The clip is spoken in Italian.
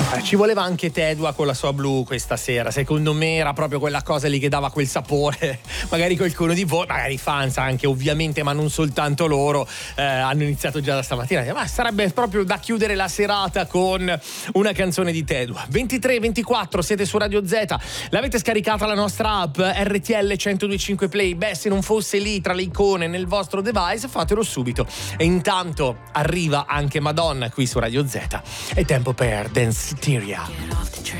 Ci voleva anche Tedua con la sua blu questa sera. Secondo me era proprio quella cosa lì che dava quel sapore. Magari qualcuno di voi, magari fans anche ovviamente, ma non soltanto loro, hanno iniziato già da stamattina. Ma sarebbe proprio da chiudere la serata con una canzone di Tedua. 23-24, siete su Radio Z. L'avete scaricata la nostra app RTL 102.5 Play? Beh, se non fosse lì tra le icone nel vostro device, fatelo subito. E intanto arriva anche Madonna qui su Radio Z. È tempo per Dance Theory.